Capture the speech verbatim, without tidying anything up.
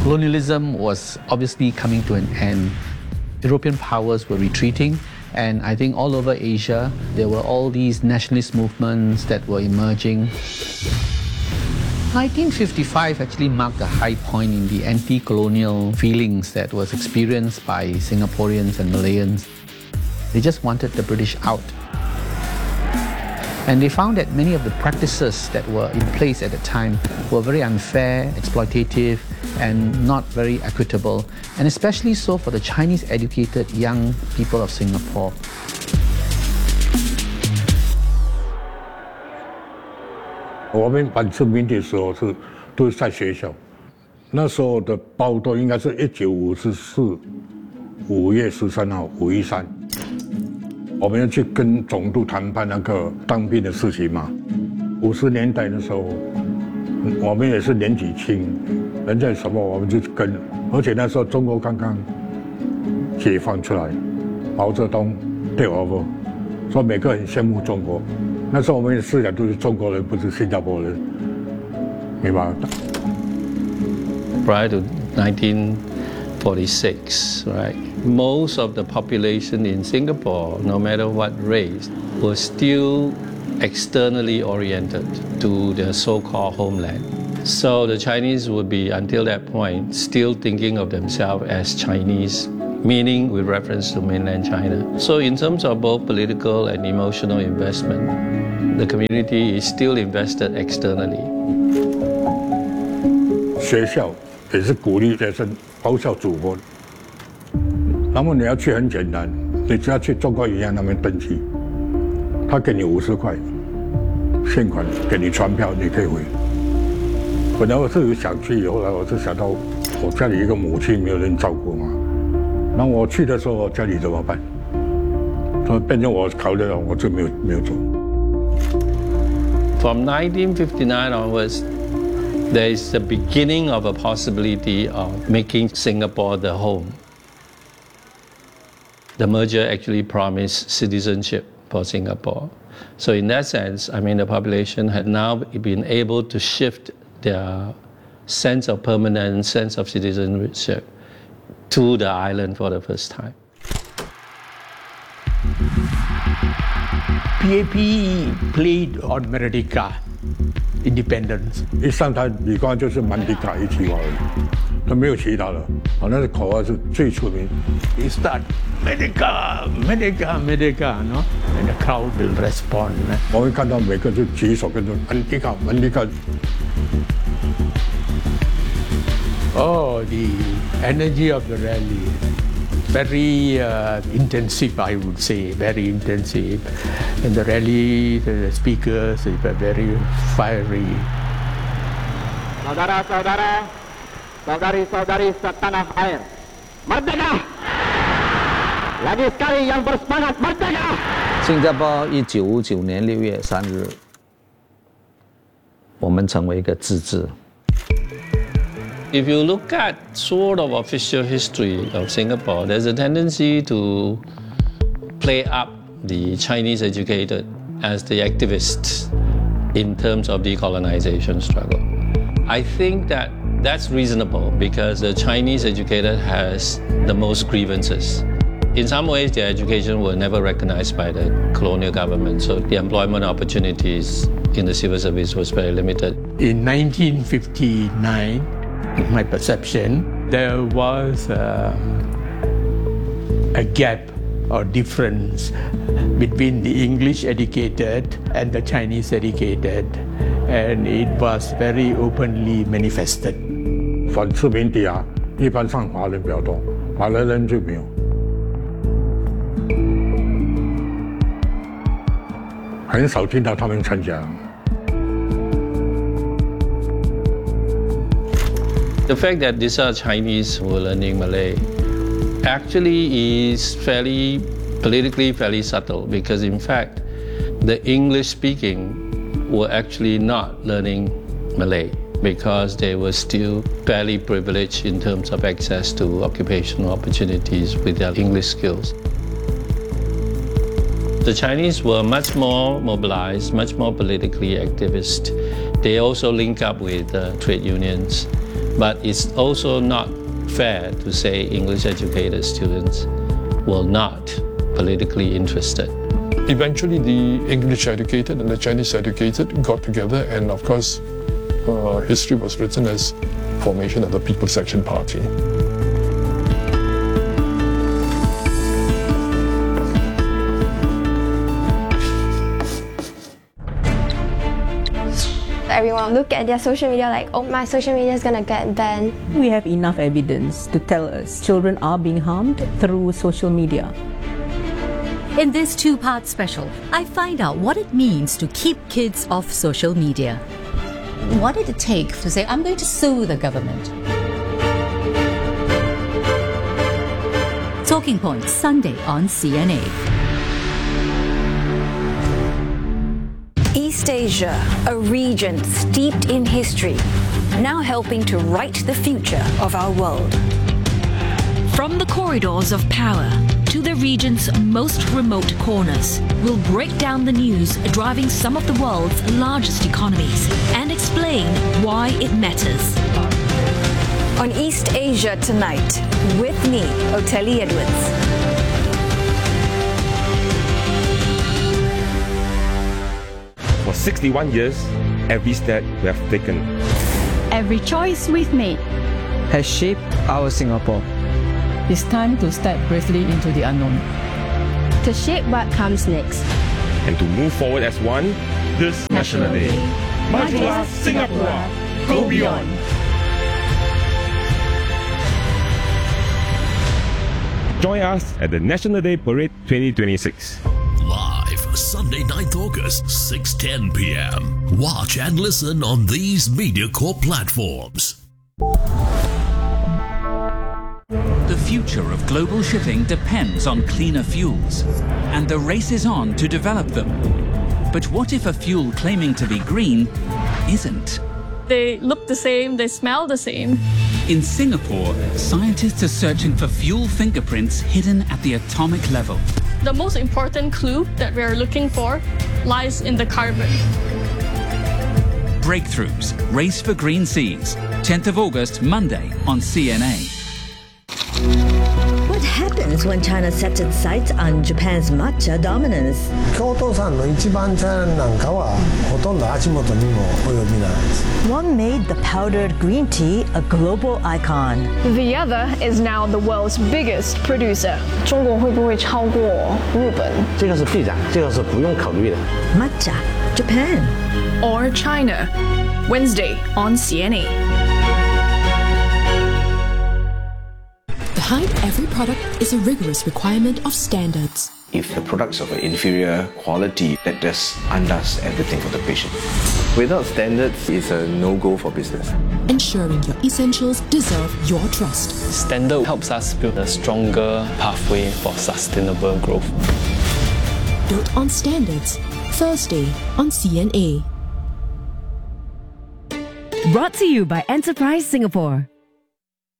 Colonialism was obviously coming to an end. European powers were retreating, and I think all over Asia, there were all these nationalist movements that were emerging. nineteen fifty-five actually marked a high point in the anti-colonial feelings that was experienced by Singaporeans and Malayans. They just wanted the British out. And they found that many of the practices that were in place at the time were very unfair, exploitative, and not very equitable, and especially so for the Chinese-educated young people of Singapore. 我们反殖民的时候是都是在学校，那时候的报道应该是一九五四五月十三号五一三，我们要去跟总督谈判那个当兵的事情嘛。五十年代的时候，我们也是年纪轻，人家什么我们就跟，而且那时候中国刚刚解放出来，毛泽东对我们说每个人羡慕中国。 那时候我们的思想都是中国人，不是新加坡人，明白？ Prior to nineteen forty-six, right, most of the population in Singapore, no matter what race, was still externally oriented to their so-called homeland. So the Chinese would be, until that point, still thinking of themselves as Chinese, meaning with reference to mainland China. So in terms of both political and emotional investment, the community is still invested externally. 学校也是鼓励学生报效祖国。那么你要去很简单，你只要去中国银行那边登记，他给你五十块现款，给你传票，你可以回。本来我是有想去，后来我是想到我家里一个母亲没有人照顾嘛。 那我去的时候，家里怎么办？所以变成我考虑了，我就没有没有做。 From nineteen fifty-nine onwards, there is the beginning of a possibility of making Singapore the home. The merger actually promised citizenship for Singapore. So in that sense, I mean, the population had now been able to shift their sense of permanence, sense of citizenship to the island for the first time. P A P played on Merdeka, independence. 一上台，李光就是曼迪卡一句话而已，他没有其他的。好，那个口号是最出名。 He start Merdeka, Merdeka, Merdeka, no, and the crowd will respond. 我会看到每个就举手跟着曼迪卡，曼迪卡。 Oh, the energy of the rally, very uh, intensive, I would say, very intensive. And the rally, the speakers were very fiery. Saudara-saudara, saudari-saudari setanah air, merdeka! Lagi sekali yang bersemangat merdeka! 新加坡一九五九年六月三日，我们成为一个自治。 If you look at sort of official history of Singapore, there's a tendency to play up the Chinese educated as the activists in terms of decolonization struggle. I think that that's reasonable because the Chinese educated has the most grievances. In some ways, their education were never recognized by the colonial government, so the employment opportunities in the civil service was very limited. In nineteen fifty-nine, my perception, there was uh, a gap or difference between the English educated and the Chinese educated, and it was very openly manifested. 反殖民地啊，一般上华人比较多，马来人就没有，很少听到他们参加。 The fact that these are Chinese who are learning Malay actually is fairly politically fairly subtle because in fact the English speaking were actually not learning Malay because they were still fairly privileged in terms of access to occupational opportunities with their English skills. The Chinese were much more mobilized, much more politically activist. They also link up with uh, trade unions. But it's also not fair to say English-educated students were not politically interested. Eventually, the English-educated and the Chinese-educated got together, and of course, uh, history was written as formation of the People's Action Party. Everyone look at their social media like, oh, my social media is gonna get banned. We have enough evidence to tell us children are being harmed through social media. In this two-part special, I find out what it means to keep kids off social media. What did it take to say, I'm going to sue the government? Talking Point, Sunday on C N A. East Asia, a region steeped in history, now helping to write the future of our world. From the corridors of power to the region's most remote corners, we'll break down the news driving some of the world's largest economies and explain why it matters. On East Asia Tonight, with me, Oteli Edwards. For sixty-one years, every step we have taken, every choice we've made, has shaped our Singapore. It's time to step bravely into the unknown, to shape what comes next, and to move forward as one this National Day. Majulah Singapore, go beyond. Join us at the National Day Parade twenty twenty-six. Sunday, ninth August, six ten p m Watch and listen on these MediaCorp platforms. The future of global shipping depends on cleaner fuels, and the race is on to develop them. But what if a fuel claiming to be green isn't? They look the same, they smell the same. In Singapore, scientists are searching for fuel fingerprints hidden at the atomic level. The most important clue that we are looking for lies in the carbon. Breakthroughs, Race for Green Seas, tenth of August, Monday on C N A. What happens when China sets its sights on Japan's matcha dominance? 京都産の一番茶なんかはほとんど足元にも及びないです。 One made the powdered green tea a global icon. The other is now the world's biggest producer. 中国会不会超过日本？ 这个是必然，这个是不用考虑的。 Matcha, Japan. Or China. Wednesday on C N A. Behind every product is a rigorous requirement of standards. If the products of an inferior quality, that just undoes everything for the patient. Without standards, it's a no-go for business. Ensuring your essentials deserve your trust. Standard helps us build a stronger pathway for sustainable growth. Built on Standards, Thursday on C N A. Brought to you by Enterprise Singapore.